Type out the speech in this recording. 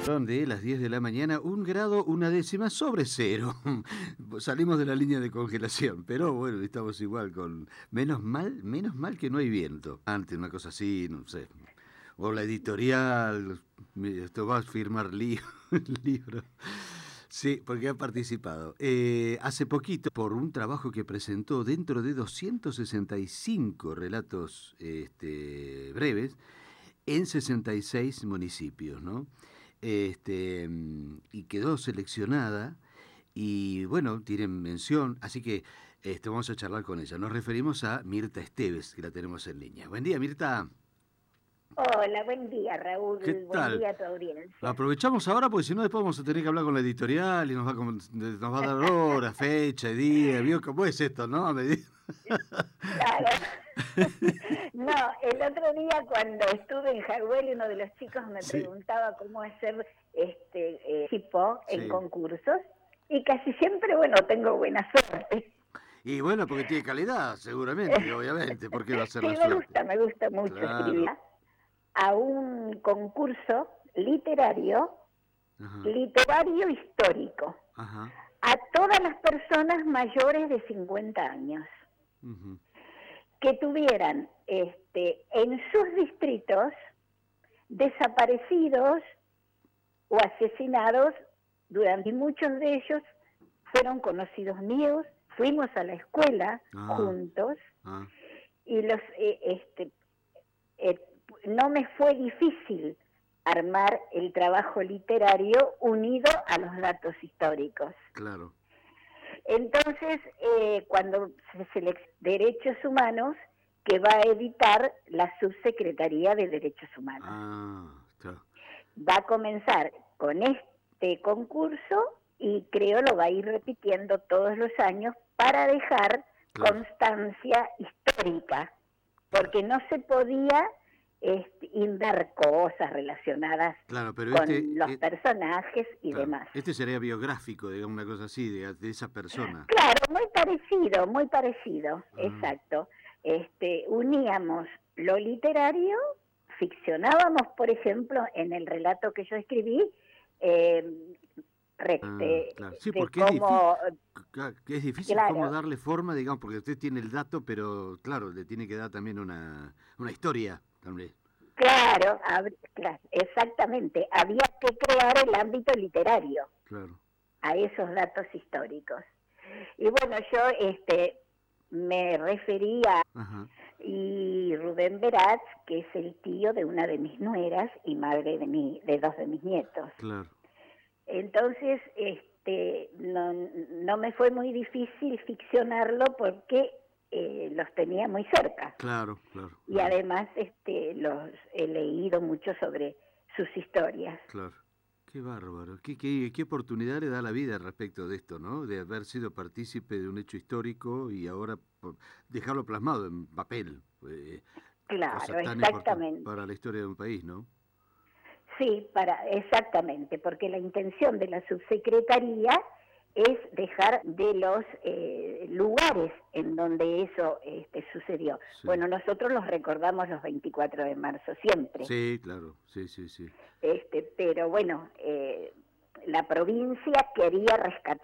De las 10 de la mañana, 1 grado, 1/10 sobre cero. Salimos de la línea de congelación, pero bueno, estamos igual con... menos mal que no hay viento. Antes, una cosa así, no sé. O la editorial, esto va a firmar libro. Sí, porque ha participado. Hace poquito, por un trabajo que presentó dentro de 265 relatos breves, en 66 municipios, ¿no? Y quedó seleccionada y bueno, tienen mención, así que vamos a charlar con ella. Nos referimos a Mirta Esteves, que la tenemos en línea. Buen día, Mirta. Hola, buen día, ¿Qué Raúl. Buen tal? día a tu audiencia. Aprovechamos ahora porque si no después vamos a tener que hablar con la editorial y nos va a dar hora, fecha y día. ¿Vio cómo es esto, no? Claro. No, el otro día cuando estuve en Jagüel, uno de los chicos me Sí, preguntaba cómo hacer tipo en sí. concursos y casi siempre, bueno, tengo buena suerte. Y bueno, porque tiene calidad, seguramente, obviamente. ¿Por qué va a ser Sí, la suerte? me gusta mucho escribir. Claro. A un concurso literario, Ajá, literario histórico, ajá. a todas las personas mayores de 50 años. Ujú. Que tuvieran en sus distritos desaparecidos o asesinados durante muchos de ellos fueron conocidos míos, fuimos a la escuela Ah, juntos ah, y eh, no me fue difícil armar el trabajo literario unido a los datos históricos. claro. Entonces, cuando se selecciona Derechos Humanos, que va a editar la Subsecretaría de Derechos Humanos. Ah, claro. Va a comenzar con este concurso y creo lo va a ir repitiendo todos los años para dejar Claro, constancia histórica, claro. porque no se podía indagar cosas relacionadas Claro, pero con los personajes y claro, demás. este sería biográfico, digamos, una cosa así, de esa persona. Claro, muy parecido, Ah, exacto. Uníamos lo literario, ficcionábamos, por ejemplo, en el relato que yo escribí, eh, claro. Sí, de porque es difícil, cómo, que es difícil cómo claro, darle forma, digamos, porque usted tiene el dato, pero claro, le tiene que dar también una historia, también. claro, exactamente, había que crear el ámbito literario Claro. a esos datos históricos. Y bueno, yo me refería Ajá, y Rubén Beratz, que es el tío de una de mis nueras y madre de dos de mis nietos. claro. Entonces, no me fue muy difícil ficcionarlo porque los tenía muy cerca. Claro, claro, Y claro, además los he leído mucho sobre sus historias. claro. Qué bárbaro, qué oportunidad le da la vida respecto de esto, ¿no? De haber sido partícipe de un hecho histórico y ahora dejarlo plasmado en papel, cosa Claro, tan importante exactamente. para la historia de un país, ¿no? Sí, exactamente, porque la intención de la subsecretaría es dejar de los lugares en donde eso sucedió. Sí, Bueno, nosotros los recordamos los 24 de marzo siempre, sí, claro, sí, sí, sí. pero bueno, la provincia quería rescatar